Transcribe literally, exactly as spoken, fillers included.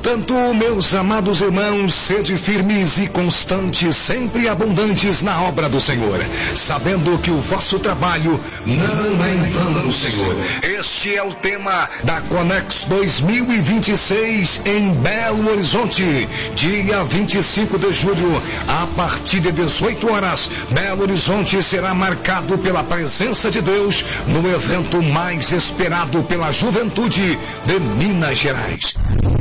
Portanto, meus amados irmãos, sede firmes e constantes, sempre abundantes na obra do Senhor, sabendo que o vosso trabalho não é em vão no Senhor. Este é o tema da Conex dois mil e vinte e seis em Belo Horizonte, dia vinte e cinco de julho, a partir de dezoito horas. Belo Horizonte será marcado pela presença de Deus no evento mais esperado pela juventude de Minas Gerais.